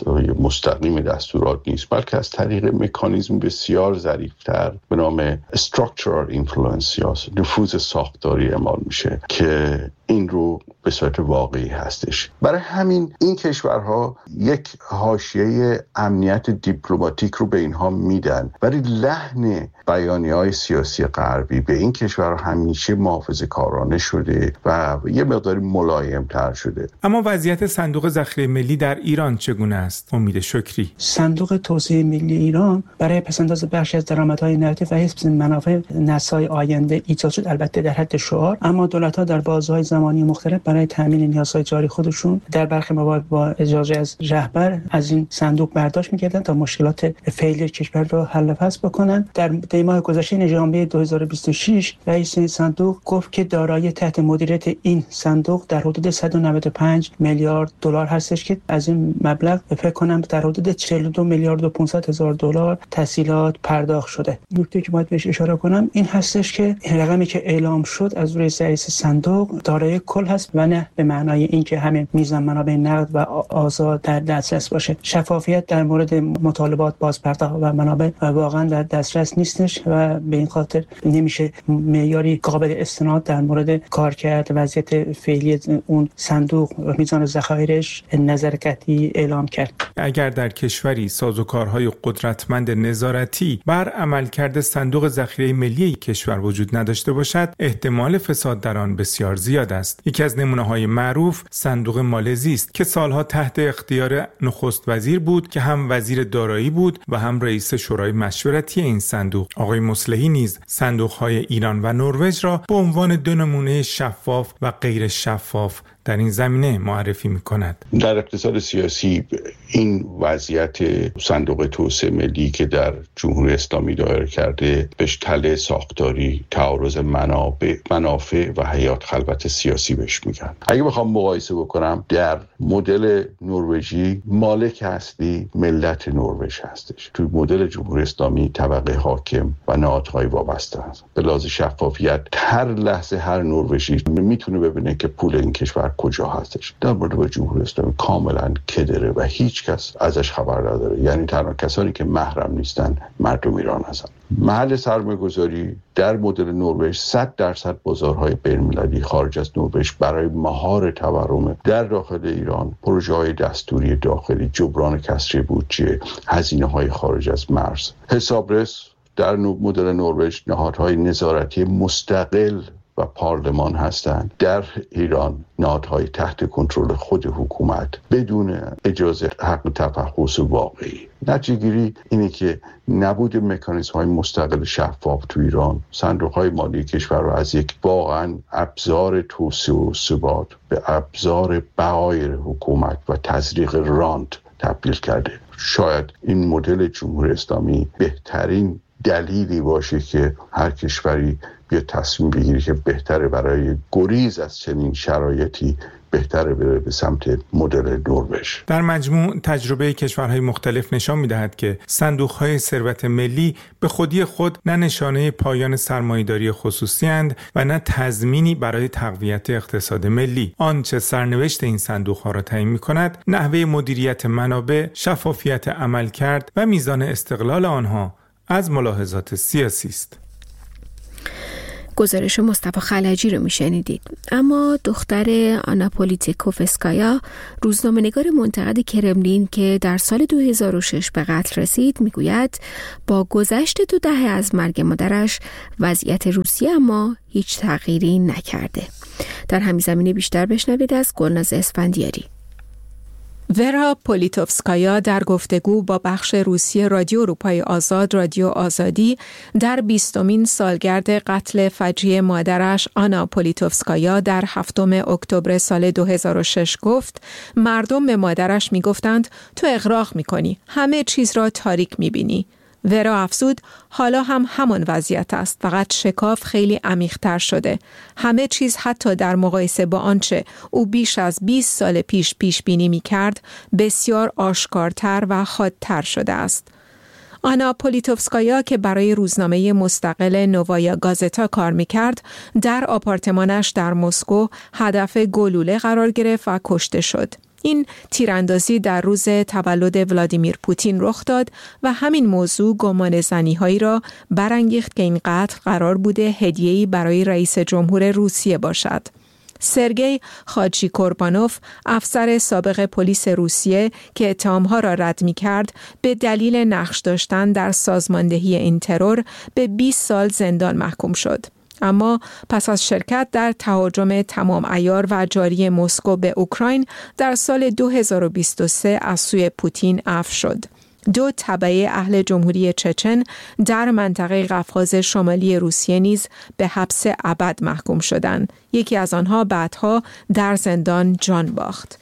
مستقیم دستورات نیست، بلکه از طریق مکانیزم بسیار ظریف‌تر به نام structural influence یا نفوذ ساختاری اعمال میشه که این رو به صورت واقعی هستش. برای همین این کشورها یک حاشیه امنیت دیپلماتیک رو به اینها میدن، ولی لحن بیانیه‌های سیاسی غربی به این کشورها همیشه محافظه‌کارانه شده و یه مقداری ملایم‌تر شده. اما وضعیت صندوق ذخیره ملی در ایران چگونه است؟ امید شکری: صندوق توسعه ملی ایران برای پس‌انداز بخشی از درآمدهای نقدی و حفظ منافع نسل‌های آینده ایجاد شد، البته در حد شعار، اما دولت‌ها در بازه‌های زمانی مختلف برای تامین نیازهای جاری خودشون در برخی مواقع با اجازه از رهبر از این صندوق برداشت می‌کردن تا مشکلات فعلی کشور را حل و فصل بکنن. در ماه گذشته ژانویه 2026 رئیس این صندوق گفت که دارایی تحت مدیریت این صندوق در حدود 195 میلیارد دلار هستش که از این مبلغ فکر کنم در حدود 42 میلیارد و 500 هزار دلار تسهیلات پرداخت شده. نکته که باید بهش اشاره کنم این هستش که رقمی که اعلام شد از روی رئیس صندوق دارایی کل هست و نه به معنای اینکه همه میزان منابع نقد و آزاد در دسترس باشه. شفافیت در مورد مطالبات بازپرداخت و منابع واقعا در دسترس نیستش و به این خاطر نمیشه معیاری قابل استناد در مورد کارکرد وضعیت فعلی اون صندوق و میزان ذخایرش نظر قطعی اعلام کرد. اگر در کشوری سازوکارهای قدرتمند نظارتی بر عملکرد صندوق ذخیره ملی کشور وجود نداشته باشد، احتمال فساد در آن بسیار زیاد است. یکی از نمونه‌های معروف صندوق مالزی است که سالها تحت اختیار نخست وزیر بود که هم وزیر دارایی بود و هم رئیس شورای مشورتی این صندوق. آقای مصلحی نیز صندوق‌های ایران و نروژ را به عنوان دو نمونه شفاف و غیر شفاف در این زمینه معرفی می‌کند. در اقتصاد سیاسی این وضعیت صندوق توسعه ملی که در جمهوری اسلامی دایر کرده بهش تله ساختاری، تعارض منافع و حیات خلوت سیاسی بهش میگن. اگه بخوام مقایسه بکنم، در مدل نروژی مالک اصلی ملت نروژ هستش. تو مدل جمهوری اسلامی طبقه حاکم و نهادهای وابسته است. به لحاظ شفافیت هر لحظه هر نروژی میتونه ببینه که پول این کشور کجا هستش. در مورد جمهوری اسلامی کاملا کدره و هیچ کس ازش خبر نداره. یعنی تنها کسانی که محرم نیستن مردم ایران هستن. محل سرمایه‌گذاری در مدل نروژ 100% بازارهای بین‌المللی خارج از نروژ برای مهار تورم در داخل ایران، پروژه‌های دستوری داخلی، جبران کسری بودجه، هزینه‌های خارج از مرز. حسابرس در مدل نروژ نهادهای نظارتی مستقل و پارلمان هستند. در ایران نهادهای تحت کنترل خود حکومت بدون اجازه حق تفحص واقعی. نتیجه‌گیری اینه که نبود مکانیزم‌های مستقل شفاف تو ایران صندوق‌های مالی کشور رو از یک واقعا ابزار توسعه و ثبات به ابزار بقای حکومت و تزریق راند تبدیل کرده. شاید این مدل جمهوری اسلامی بهترین دلیلی باشه که هر کشوری بیا تصمیم بگیری که بهتره برای گریز از چنین شرایطی بهتره بره به سمت مدل نروژ. در مجموع تجربه کشورهای مختلف نشان می‌دهد که صندوق‌های ثروت ملی به خودی خود نه نشانه پایان سرمایه‌داری خصوصی اند و نه تضمینی برای تقویت اقتصاد ملی. آنچه سرنوشت این صندوق‌ها را تعیین می‌کند، نحوه مدیریت منابع، شفافیت عملکرد و میزان استقلال آنها از ملاحظات سیاسی است. گزارش مصطفی خلجی رو میشنیدید. اما دختر آنا پولیتکوفسکایا، روزنامه‌نگار منتقد کرملین که در سال 2006 به قتل رسید، میگوید با گذشت 2 دهه از مرگ مادرش وضعیت روسیه اما هیچ تغییری نکرده. در همین زمینه بیشتر بشنوید از گلناز اسفندیاری. ورا پولیتوفسکایا در گفتگو با بخش روسی رادیو اروپای آزاد رادیو آزادی در 20مین سالگرد قتل فجیع مادرش آنا پولیتوفسکایا در 7 اکتبر سال 2006 گفت مردم به مادرش میگفتند تو اغراق میکنی، همه چیز را تاریک میبینی. ورا افزود حالا هم همان وضعیت است، فقط شکاف خیلی عمیق‌تر شده. همه چیز حتی در مقایسه با آنچه او بیش از 20 سال پیش بینی می‌کرد بسیار آشکارتر و حادتر شده است. آنا پولیتوفسکایا که برای روزنامه مستقل نووایا گازتا کار می‌کرد، در آپارتمانش در مسکو هدف گلوله قرار گرفت و کشته شد. این تیراندازی در روز تولد ولادیمیر پوتین رخ داد و همین موضوع گمان زنی‌هایی را برانگیخت که این قتل قرار بوده هدیه‌ای برای رئیس جمهور روسیه باشد. سرگئی خاچیکوربانوف، افسر سابق پلیس روسیه که اتهام‌ها را رد می‌کرد، به دلیل نقش داشتن در سازماندهی این ترور به 20 سال زندان محکوم شد. اما پس از شرکت در تهاجم تمام عیار و جاری مسکو به اوکراین در سال 2023 از سوی پوتین عفو شد. 2 تبعه اهل جمهوری چچن در منطقه قفقاز شمالی روسیه نیز به حبس ابد محکوم شدند. یکی از آنها بعدها در زندان جان باخت.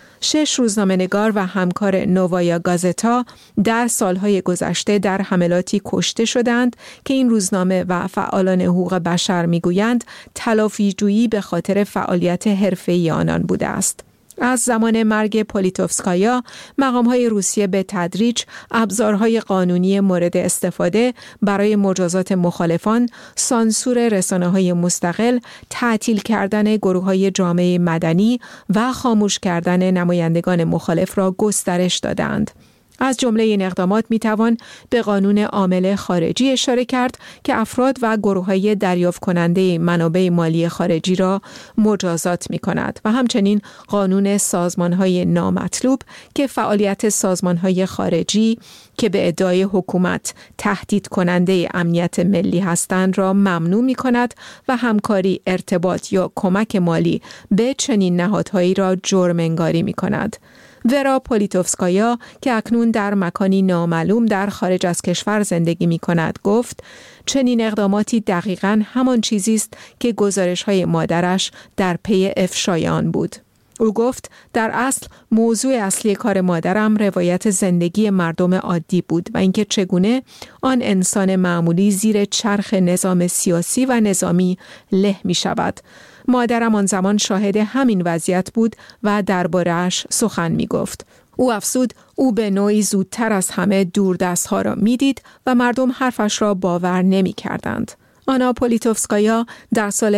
6 روزنامه‌نگار و همکار نووایا گازتا در سالهای گذشته در حملاتی کشته شدند که این روزنامه و فعالان حقوق بشر میگویند تلافی‌جویی به خاطر فعالیت حرفه‌ای آنان بوده است. از زمان مرگ پولیتوفسکایا، مقام‌های روسیه به تدریج ابزارهای قانونی مورد استفاده برای مجازات مخالفان، سانسور رسانه‌های مستقل، تعطیل کردن گروه‌های جامعه مدنی و خاموش کردن نمایندگان مخالف را گسترش دادند. از جمله این اقدامات میتوان به قانون عامل خارجی اشاره کرد که افراد و گروه‌های دریافت کننده منابع مالی خارجی را مجازات می‌کند و همچنین قانون سازمان‌های نامطلوب که فعالیت سازمان‌های خارجی که به ادعای حکومت تهدید کننده امنیت ملی هستند را ممنوع می‌کند و همکاری، ارتباط یا کمک مالی به چنین نهادهایی را جرم انگاری می‌کند. ورا پولیتوفسکایا که اکنون در مکانی نامعلوم در خارج از کشور زندگی می کند گفت چنین اقداماتی دقیقاً همان چیزی است که گزارش‌های مادرش در پی افشای آن بود. او گفت در اصل موضوع اصلی کار مادرم روایت زندگی مردم عادی بود و اینکه چگونه آن انسان معمولی زیر چرخ نظام سیاسی و نظامی له می شود. مادرم آن زمان شاهد همین وضعیت بود و درباره‌اش سخن می گفت. او افزود او به نوعی زودتر از همه دوردست‌ها را می دید و مردم حرفش را باور نمی کردند. آنا پولیتوفسکایا در سال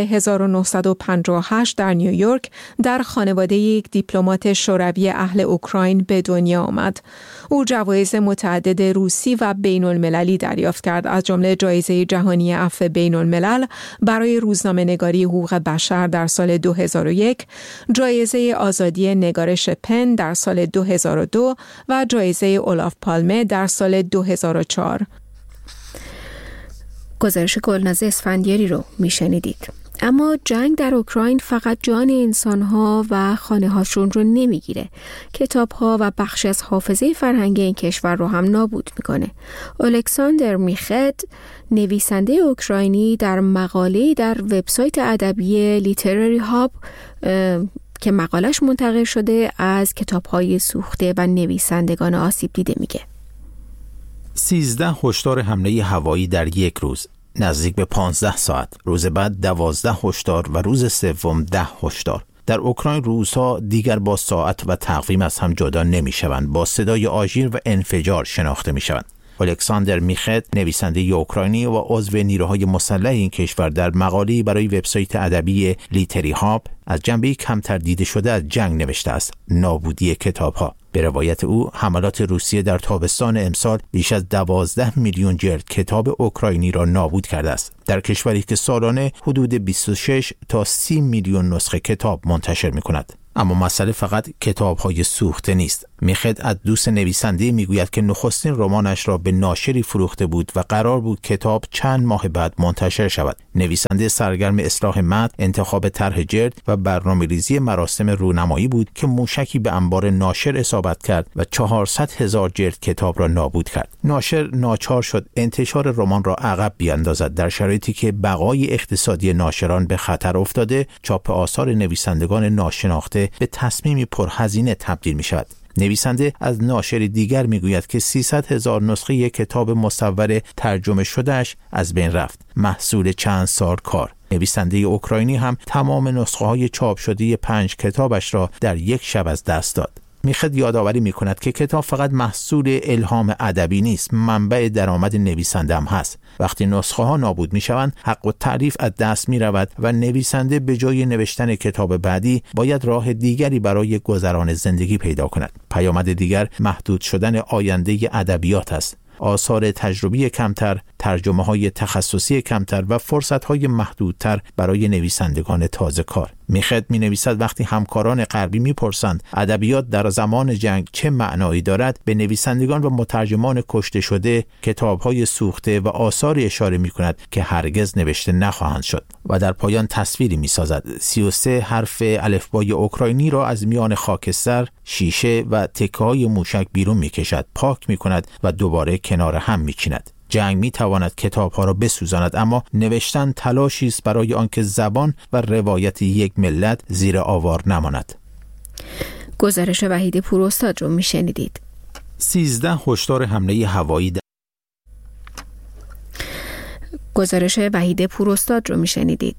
1958 در نیویورک در خانواده یک دیپلمات شوروی اهل اوکراین به دنیا آمد. او جوایز متعدد روسی و بین المللی دریافت کرد، از جمله جایزه جهانی عفو بین الملل برای روزنامه‌نگاری حقوق بشر در سال 2001، جایزه آزادی نگارش پن در سال 2002 و جایزه اولاف پالمه در سال 2004. گزارش گلناز اسفندیاری رو میشنیدید. اما جنگ در اوکراین فقط جان انسان‌ها و خانه‌هاشون رو نمیگیره. کتاب‌ها و بخشی از حافظه فرهنگی این کشور رو هم نابود میکنه. الکساندر میخد، نویسنده اوکراینی، در مقاله‌ای در وبسایت ادبی لیترری هاب که مقالش منتقل شده از کتاب‌های سوخته و نویسندگان آسیب دیده میگه 13 هشدار حمله هوایی در یک روز، نزدیک به 15 ساعت، روز بعد 12 هشدار و روز سوم 10 هشدار. در اوکراین روزها دیگر با ساعت و تقویم از هم جدا نمی‌شوند، با صدای آژیر و انفجار شناخته می‌شوند. الکساندر میخد، نویسنده اوکراینی و عضو نیروهای مسلح این کشور، در مقاله‌ای برای وبسایت ادبی لیتری هاب از جنبه کمتر دیده شده از جنگ نوشته است: نابودی کتاب‌ها. به روایت او، حملات روسیه در تابستان امسال بیش از 12 میلیون جلد کتاب اوکراینی را نابود کرده است، در کشوری که سالانه حدود 26 تا 30 میلیون نسخه کتاب منتشر می‌کند. اما مسئله فقط کتاب‌های سوخته نیست. میخد از دوست نویسنده میگوید که نخستین رمانش را به ناشری فروخته بود و قرار بود کتاب چند ماه بعد منتشر شود. نویسنده سرگرم اصلاح متن، انتخاب طرح جلد و برنامه‌ریزی مراسم رونمایی بود که موشکی به انبار ناشر اصابت کرد و 400,000 جلد کتاب را نابود کرد. ناشر ناچار شد انتشار رمان را عقب بیاندازد، در شرایطی که بقای اقتصادی ناشران به خطر افتاده. چاپ آثار نویسندگان ناشناخته به تصمیمی پرهزینه تبدیل می شود. نویسنده از ناشر دیگر میگوید که 300,000 نسخه یک کتاب مصور ترجمه شدهش از بین رفت، محصول چند سال کار. نویسنده اوکراینی هم تمام نسخه های چاپ شده 5 کتابش را در یک شب از دست داد. میخد یادآوری میکند که کتاب فقط محصول الهام ادبی نیست، منبع درآمد نویسنده هم هست. وقتی نسخه ها نابود میشوند، حق التعریف از دست میرود و نویسنده به جای نوشتن کتاب بعدی باید راه دیگری برای گذران زندگی پیدا کند. پیامد دیگر محدود شدن آینده ادبیات است. آثار تجربی کمتر، ترجمه‌های تخصصی کمتر و فرصت‌های محدودتر برای نویسندگان تازه کار. میخد می‌نویسد وقتی همکاران غربی می‌پرسند ادبیات در زمان جنگ چه معنایی دارد، به نویسندگان و مترجمان کشته شده، کتاب‌های سوخته و آثار اشاره می‌کند که هرگز نوشته نخواهند شد و در پایان تصویری می‌سازد: 33 حرف الفبای اوکراینی را از میان خاکستر، شیشه و تکه‌های موشک بیرون می‌کشد، پاک می‌کند و دوباره کنار هم می‌چیند. جنگ می‌تواند کتاب‌ها را بسوزاند، اما نوشتن تلاشی است برای آنکه زبان و روایت یک ملت زیر آوار نماند. گزارش وحید پوراستاد رو میشنیدید. 13 هشدار حمله هوایی گزارش وحید پوراستاد رو میشنیدید.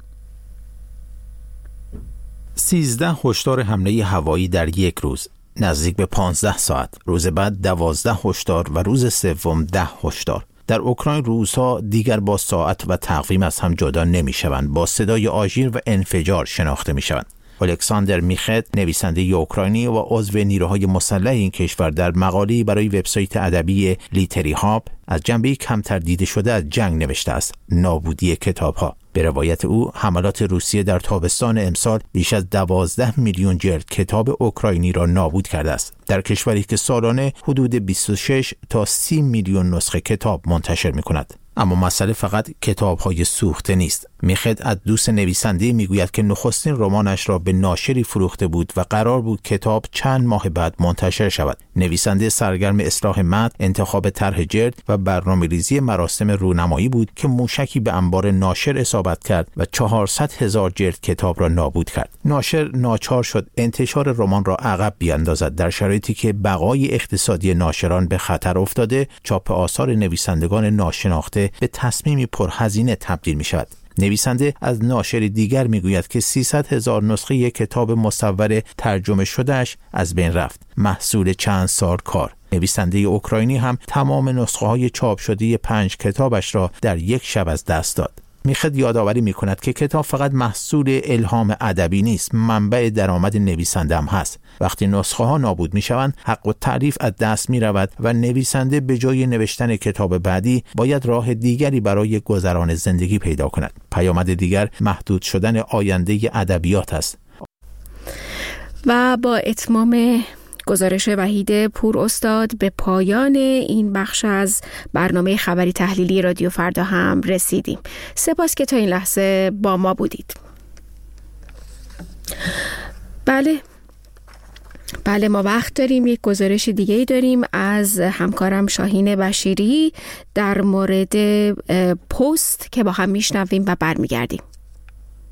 13 هشدار حمله هوایی در یک روز، نزدیک به 15 ساعت، روز بعد 12 هشدار و روز سوم 10 هشدار. در اوکراین روزها دیگر با ساعت و تقویم از هم جدا نمی‌شوند، با صدای آژیر و انفجار شناخته می‌شوند. الکساندر میخد، نویسنده اوکراینی و عضو نیروهای مسلح این کشور، در مقاله‌ای برای وبسایت ادبی لیتری هاب از جنبه کمتر دیده شده از جنگ نوشته است: نابودی کتاب‌ها. به روایت او، حملات روسیه در تابستان امسال بیش از 12 میلیون جلد کتاب اوکراینی را نابود کرده است، در کشوری که سالانه حدود 26 تا 30 میلیون نسخه کتاب منتشر می‌کند. اما مسئله فقط کتاب‌های سوخته نیست. میخد از دوست نویسنده میگوید که نخستین رمانش را به ناشری فروخته بود و قرار بود کتاب چند ماه بعد منتشر شود. نویسنده سرگرم اصلاح متن، انتخاب طرح جلد و برنامه‌ریزی مراسم رونمایی بود که موشکی به انبار ناشر اصابت کرد و 400,000 جلد کتاب را نابود کرد. ناشر ناچار شد انتشار رمان را عقب بیاندازد، در شرایطی که بقای اقتصادی ناشران به خطر افتاده. چاپ آثار نویسندگان ناشناخته به تصمیمی پرهزینه تبدیل می شود. نویسنده از ناشر دیگر میگوید که 300,000 نسخه یک کتاب مصور ترجمه شدهش از بین رفت، محصول چند سال کار. نویسنده اوکراینی هم تمام نسخه های چاپ شده 5 کتابش را در یک شب از دست داد. میخد یادآوری میکند که کتاب فقط محصول الهام ادبی نیست، منبع درآمد نویسنده هم هست. وقتی نسخه ها نابود میشوند، حق التعریف از دست میرود و نویسنده به جای نوشتن کتاب بعدی باید راه دیگری برای گذران زندگی پیدا کند. پیامد دیگر محدود شدن آینده ادبیات است. و با اتمام گزارش وحید پور استاد به پایان این بخش از برنامه خبری تحلیلی رادیو فردا هم رسیدیم. سپاس که تا این لحظه با ما بودید. بله ما وقت داریم. یک گزارش دیگه ای داریم از همکارم شاهین بشیری در مورد پست که با هم میشنویم و برمیگردیم.